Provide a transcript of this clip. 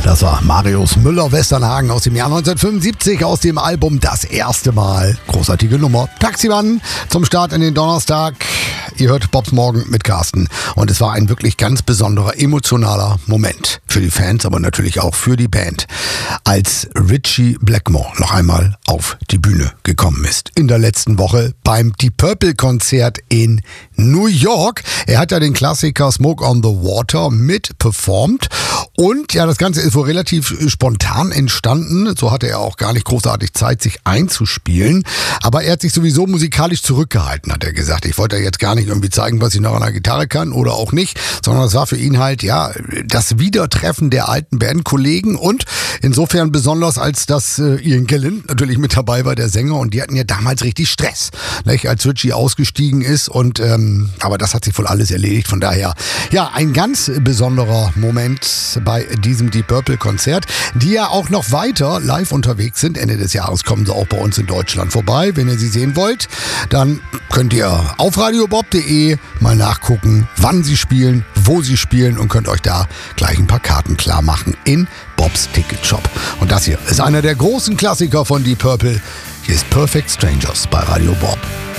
Das war Marius Müller-Westernhagen aus dem Jahr 1975 aus dem Album Das erste Mal. Großartige Nummer. Taximann zum Start in den Donnerstag. Ihr hört Bobs Morgen mit Carsten. Und es war ein wirklich ganz besonderer, emotionaler Moment. Für die Fans, aber natürlich auch für die Band. Als Ritchie Blackmore noch einmal auf die Bühne gekommen ist. In der letzten Woche beim Deep Purple Konzert in New York. Er hat ja den Klassiker Smoke on the Water mit performt. Und ja, das Ganze ist wohl relativ spontan entstanden. So hatte er auch gar nicht großartig Zeit, sich einzuspielen. Aber er hat sich sowieso musikalisch zurückgehalten, hat er gesagt. Ich wollte jetzt gar nicht irgendwie zeigen, was ich noch an der Gitarre kann oder auch nicht, sondern es war für ihn halt, ja, das Wiedertreffen der alten Bandkollegen und insofern besonders, als dass Ian Gillan natürlich mit dabei war, der Sänger, und die hatten ja damals richtig Stress, nicht, als Ritchie ausgestiegen ist und aber das hat sich wohl alles erledigt, von daher, ja, ein ganz besonderer Moment bei diesem Deep Purple Konzert, die ja auch noch weiter live unterwegs sind. Ende des Jahres kommen sie auch bei uns in Deutschland vorbei. Wenn ihr sie sehen wollt, dann könnt ihr auf radiobob.de mal nachgucken, wann sie spielen, wo sie spielen und könnt euch da gleich ein paar Karten klar machen in Bobs Ticket Shop. Und das hier ist einer der großen Klassiker von Deep Purple. Hier ist Perfect Strangers bei Radio Bob.